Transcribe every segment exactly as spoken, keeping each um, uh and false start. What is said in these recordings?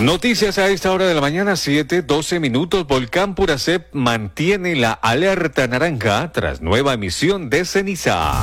Noticias a esta hora de la mañana, siete, doce minutos. Volcán Puracé mantiene la alerta naranja tras nueva emisión de ceniza.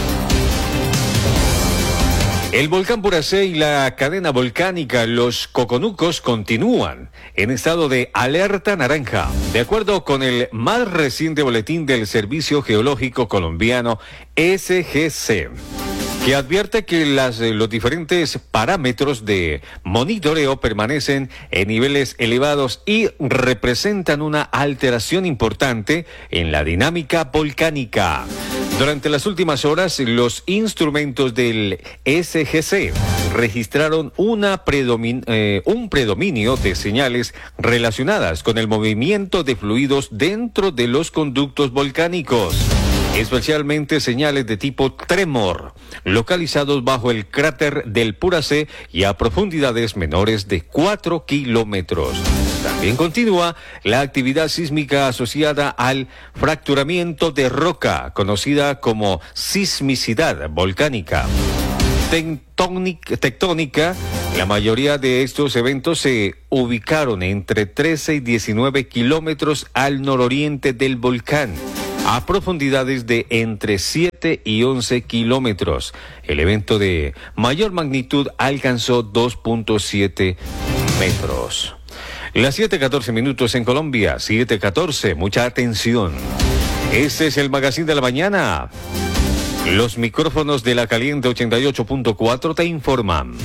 El volcán Puracé y la cadena volcánica Los Coconucos continúan en estado de alerta naranja, de acuerdo con el más reciente boletín del Servicio Geológico Colombiano S G C, que advierte que las, los diferentes parámetros de monitoreo permanecen en niveles elevados y representan una alteración importante en la dinámica volcánica. Durante las últimas horas, los instrumentos del S G C registraron una predomin- eh, un predominio de señales relacionadas con el movimiento de fluidos dentro de los conductos volcánicos, especialmente señales de tipo tremor, localizados bajo el cráter del Puracé y a profundidades menores de cuatro kilómetros. También continúa la actividad sísmica asociada al fracturamiento de roca, conocida como sismicidad volcánica. Tectónica, tectónica, la mayoría de estos eventos se ubicaron entre trece y diecinueve kilómetros al nororiente del volcán, a profundidades de entre siete y once kilómetros. El evento de mayor magnitud alcanzó dos punto siete metros. Las siete catorce minutos en Colombia, siete catorce, mucha atención. Este es el Magazine de la Mañana. Los micrófonos de La Caliente ochenta y ocho punto cuatro te informan.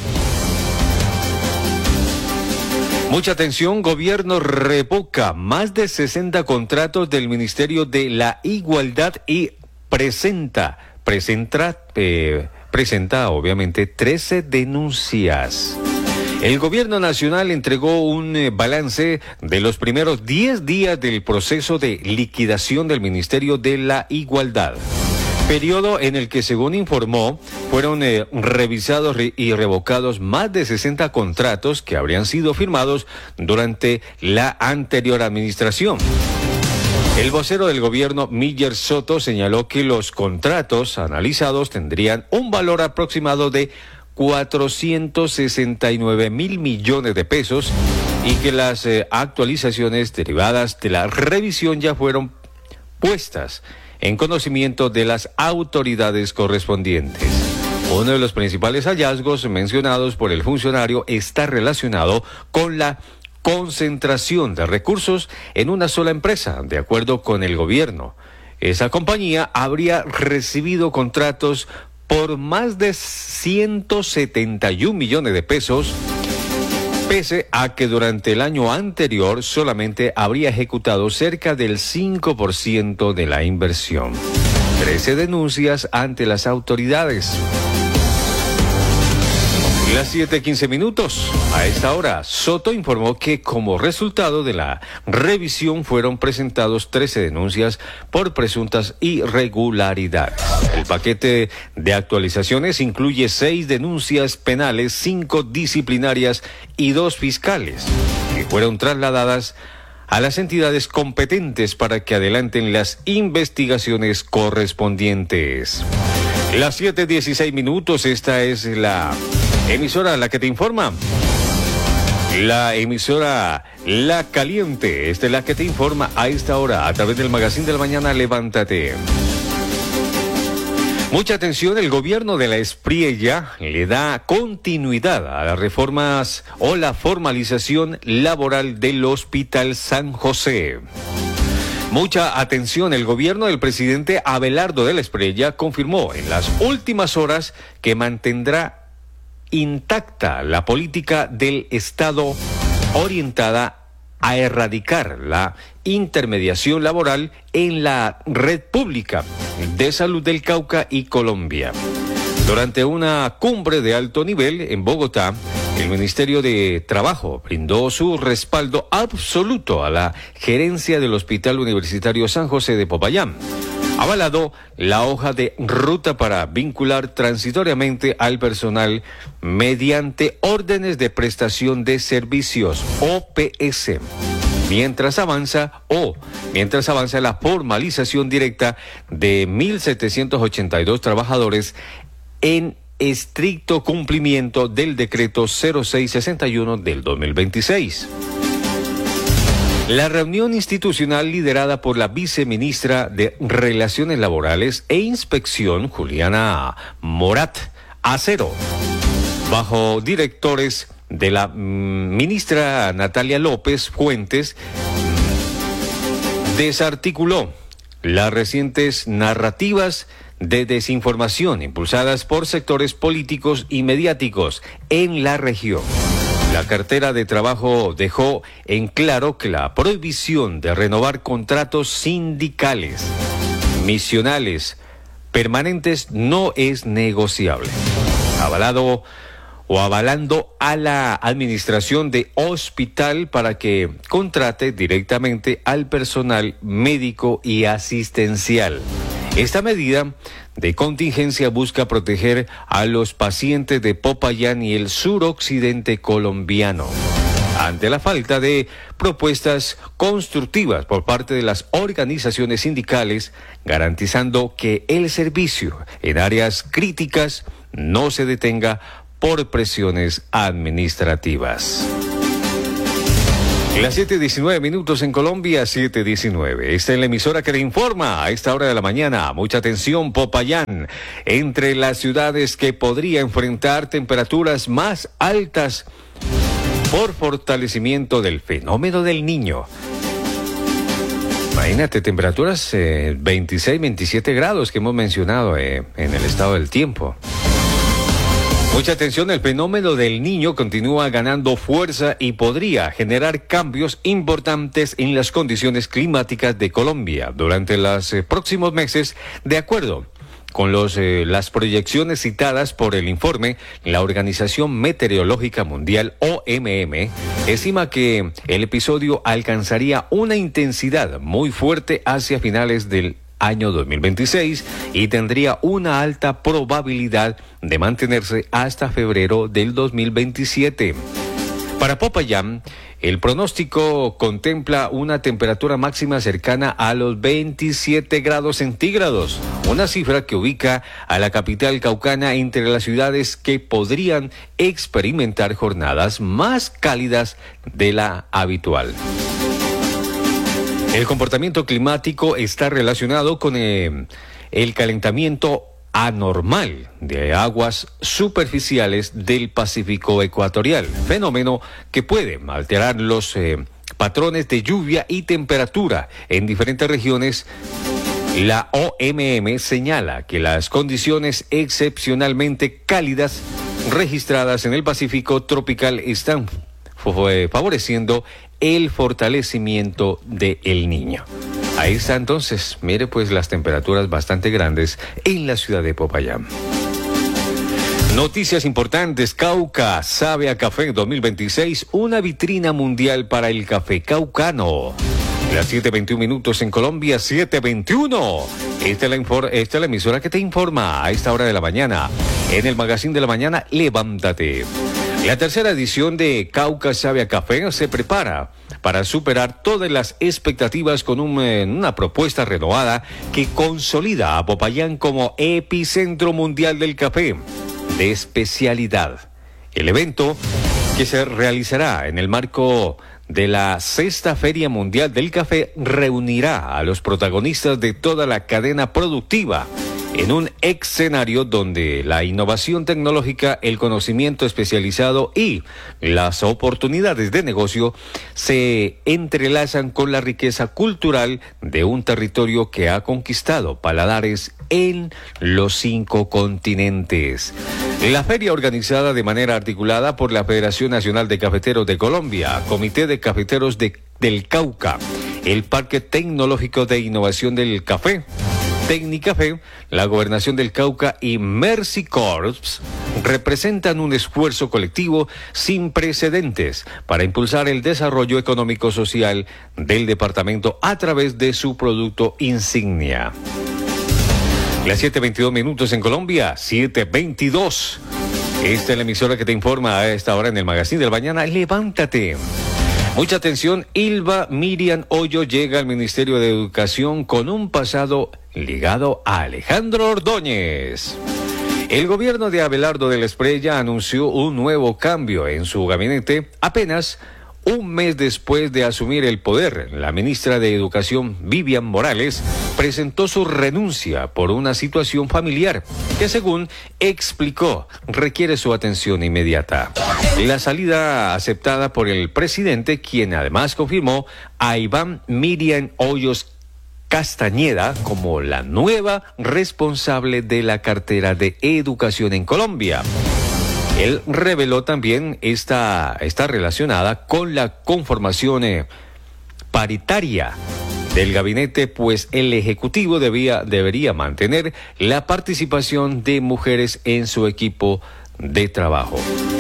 Mucha atención, gobierno revoca más de sesenta contratos del Ministerio de la Igualdad y presenta, presenta, eh, presenta obviamente trece denuncias. El gobierno nacional entregó un eh, balance de los primeros diez días del proceso de liquidación del Ministerio de la Igualdad, periodo en el que, según informó, fueron eh, revisados re- y revocados más de sesenta contratos que habrían sido firmados durante la anterior administración. El vocero del gobierno, Miller Soto, señaló que los contratos analizados tendrían un valor aproximado de cuatrocientos sesenta y nueve mil millones de pesos y que las eh, actualizaciones derivadas de la revisión ya fueron puestas en conocimiento de las autoridades correspondientes. Uno de los principales hallazgos mencionados por el funcionario está relacionado con la concentración de recursos en una sola empresa, de acuerdo con el gobierno. Esa compañía habría recibido contratos por más de ciento setenta y un millones de pesos, pese a que durante el año anterior solamente habría ejecutado cerca del cinco por ciento de la inversión. trece denuncias ante las autoridades. Las siete quince minutos. A esta hora, Soto informó que como resultado de la revisión fueron presentados trece denuncias por presuntas irregularidades. El paquete de actualizaciones incluye seis denuncias penales, cinco disciplinarias y dos fiscales, que fueron trasladadas a las entidades competentes para que adelanten las investigaciones correspondientes. Las siete dieciséis minutos, esta es la emisora la que te informa. La emisora La Caliente, esta es la que te informa a esta hora a través del Magazine de la Mañana. Levántate. Mucha atención, el gobierno de la Espriella le da continuidad a las reformas o la formalización laboral del Hospital San José. Mucha atención, el gobierno del presidente Abelardo de la Espriella confirmó en las últimas horas que mantendrá intacta la política del Estado orientada a erradicar la intermediación laboral en la red pública de salud del Cauca y Colombia. Durante una cumbre de alto nivel en Bogotá, el Ministerio de Trabajo brindó su respaldo absoluto a la gerencia del Hospital Universitario San José de Popayán, avalado la hoja de ruta para vincular transitoriamente al personal mediante órdenes de prestación de servicios, O P S, mientras avanza o mientras avanza la formalización directa de mil setecientos ochenta y dos trabajadores en estricto cumplimiento del decreto cero seis sesenta y uno del dos mil veintiséis. La reunión institucional liderada por la viceministra de Relaciones Laborales e Inspección, Juliana Morat Acero, bajo directores de la mm, ministra Natalia López Fuentes, desarticuló las recientes narrativas de desinformación impulsadas por sectores políticos y mediáticos en la región. La cartera de trabajo dejó en claro que la prohibición de renovar contratos sindicales, misionales, permanentes no es negociable. Avalado o avalando a la administración de hospital para que contrate directamente al personal médico y asistencial. Esta medida de contingencia busca proteger a los pacientes de Popayán y el suroccidente colombiano ante la falta de propuestas constructivas por parte de las organizaciones sindicales, garantizando que el servicio en áreas críticas no se detenga por presiones administrativas. Las siete diecinueve minutos en Colombia, siete diecinueve. Esta es la emisora que le informa a esta hora de la mañana. Mucha atención, Popayán, entre las ciudades que podría enfrentar temperaturas más altas por fortalecimiento del fenómeno del Niño. Imagínate, temperaturas eh, veintiséis, veintisiete grados que hemos mencionado eh, en el estado del tiempo. Mucha atención, el fenómeno del Niño continúa ganando fuerza y podría generar cambios importantes en las condiciones climáticas de Colombia durante los eh, próximos meses, de acuerdo con los, eh, las proyecciones citadas por el informe. La Organización Meteorológica Mundial, O M M, estima que el episodio alcanzaría una intensidad muy fuerte hacia finales del año dos mil veintiséis y tendría una alta probabilidad de mantenerse hasta febrero del dos mil veintisiete. Para Popayán, el pronóstico contempla una temperatura máxima cercana a los veintisiete grados centígrados, una cifra que ubica a la capital caucana entre las ciudades que podrían experimentar jornadas más cálidas de la habitual. El comportamiento climático está relacionado con eh, el calentamiento anormal de aguas superficiales del Pacífico ecuatorial, fenómeno que puede alterar los eh, patrones de lluvia y temperatura en diferentes regiones. La O M M señala que las condiciones excepcionalmente cálidas registradas en el Pacífico tropical están favoreciendo el fortalecimiento de El Niño. Ahí está entonces, mire pues las temperaturas bastante grandes en la ciudad de Popayán. Noticias importantes, Cauca sabe a café dos mil veintiséis, una vitrina mundial para el café caucano. Las siete veintiuno minutos en Colombia, siete veintiuno. Esta es, la infor- esta es la emisora que te informa a esta hora de la mañana. En el Magazine de la Mañana, levántate. La tercera edición de Cauca Sabe a Café se prepara para superar todas las expectativas con un, eh, una propuesta renovada que consolida a Popayán como epicentro mundial del café de especialidad. El evento, que se realizará en el marco de la Sexta Feria Mundial del Café, reunirá a los protagonistas de toda la cadena productiva en un escenario donde la innovación tecnológica, el conocimiento especializado y las oportunidades de negocio se entrelazan con la riqueza cultural de un territorio que ha conquistado paladares en los cinco continentes. La feria, organizada de manera articulada por la Federación Nacional de Cafeteros de Colombia, Comité de Cafeteros de, del Cauca, el Parque Tecnológico de Innovación del Café, Tecnicafé, la Gobernación del Cauca y Mercy Corps, representan un esfuerzo colectivo sin precedentes para impulsar el desarrollo económico-social del departamento a través de su producto insignia. Las siete veintidós minutos en Colombia, siete veintidós. Esta es la emisora que te informa a esta hora en el Magazine de la Mañana. Levántate. Mucha atención, Ilva Miriam Hoyo llega al Ministerio de Educación con un pasado ligado a Alejandro Ordóñez. El gobierno de Abelardo del Espriella anunció un nuevo cambio en su gabinete apenas un mes después de asumir el poder. La ministra de Educación, Vivian Morales, presentó su renuncia por una situación familiar que, según explicó, requiere su atención inmediata. La salida aceptada por el presidente, quien además confirmó a Iván Miriam Hoyos Castañeda como la nueva responsable de la cartera de Educación en Colombia. Él reveló también esta está relacionada con la conformación eh, paritaria del gabinete, pues el Ejecutivo debía, debería mantener la participación de mujeres en su equipo de trabajo.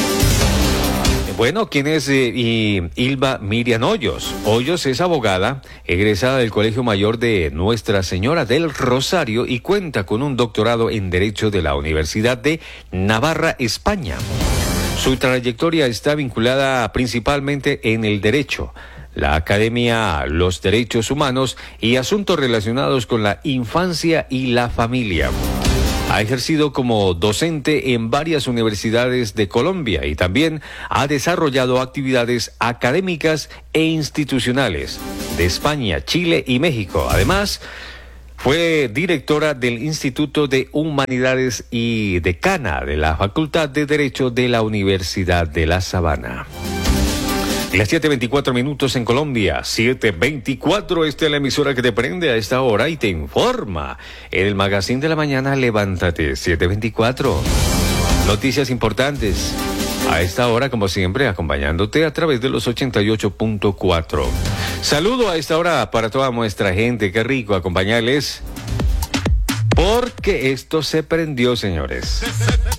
Bueno, ¿quién es eh, y Ilva Miriam Hoyos? Hoyos es abogada, egresada del Colegio Mayor de Nuestra Señora del Rosario y cuenta con un doctorado en Derecho de la Universidad de Navarra, España. Su trayectoria está vinculada principalmente en el derecho, la academia, los derechos humanos y asuntos relacionados con la infancia y la familia. Ha ejercido como docente en varias universidades de Colombia y también ha desarrollado actividades académicas e institucionales de España, Chile y México. Además, fue directora del Instituto de Humanidades y decana de la Facultad de Derecho de la Universidad de La Sabana. Las siete veinticuatro minutos en Colombia, siete veinticuatro, esta es la emisora que te prende a esta hora y te informa. En el Magazine de la Mañana, levántate, siete veinticuatro. Noticias importantes a esta hora, como siempre, acompañándote a través de los ochenta y ocho punto cuatro. Saludo a esta hora para toda nuestra gente, qué rico acompañarles, porque esto se prendió, señores.